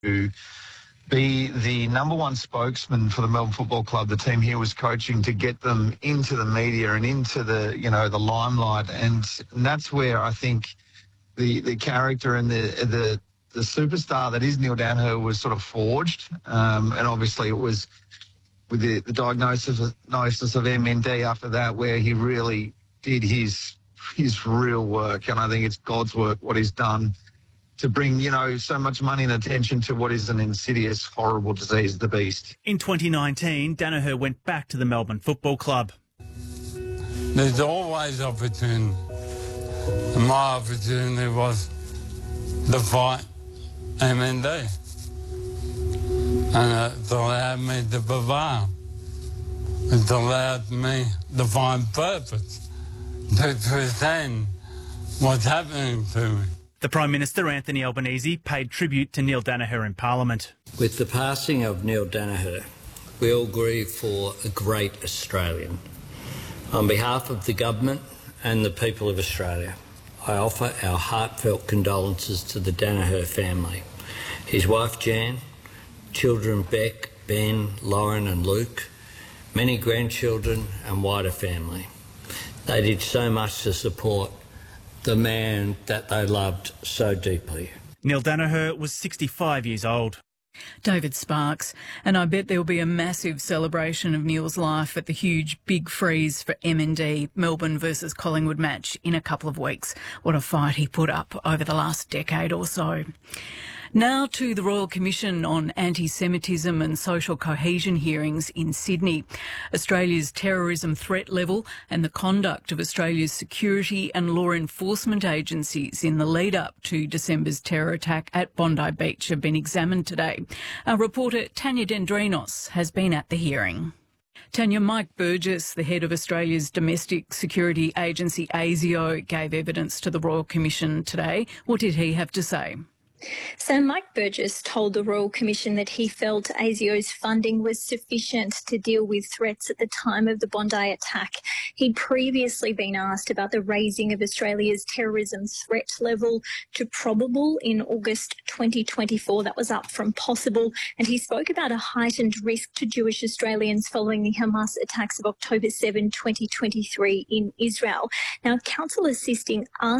to be the number one spokesman for the Melbourne Football Club, the team he was coaching, to get them into the media and into the, the limelight. And that's where I think the character and the superstar that is Neil Daniher was sort of forged. And obviously it was with the diagnosis of MND after that where he really did his real work. And I think it's God's work, what he's done to bring, so much money and attention to what is an insidious, horrible disease, the beast. In 2019, Daniher went back to the Melbourne Football Club. There's always opportunity. And my opportunity was to fight MND. And it allowed me to prevail. It allowed me to find purpose, to present what's happening to me. The Prime Minister, Anthony Albanese, paid tribute to Neil Daniher in Parliament. With the passing of Neil Daniher, we all grieve for a great Australian. On behalf of the government and the people of Australia, I offer our heartfelt condolences to the Daniher family, his wife Jan, children Beck, Ben, Lauren and Luke, many grandchildren and wider family. They did so much to support the man that they loved so deeply. Neil Daniher was 65 years old. David Sparks. And I bet there'll be a massive celebration of Neil's life at the huge Big Freeze for MND Melbourne versus Collingwood match in a couple of weeks. What a fight he put up over the last decade or so. Now to the Royal Commission on Anti-Semitism and Social Cohesion hearings in Sydney. Australia's terrorism threat level and the conduct of Australia's security and law enforcement agencies in the lead-up to December's terror attack at Bondi Beach have been examined today. Our reporter Tanya Dendrinos has been at the hearing. Tanya, Mike Burgess, the head of Australia's domestic security agency ASIO, gave evidence to the Royal Commission today. What did he have to say? So Mike Burgess told the Royal Commission that he felt ASIO's funding was sufficient to deal with threats at the time of the Bondi attack. He'd previously been asked about the raising of Australia's terrorism threat level to probable in August 2024. That was up from possible. And he spoke about a heightened risk to Jewish Australians following the Hamas attacks of October 7, 2023 in Israel. Now, counsel assisting asked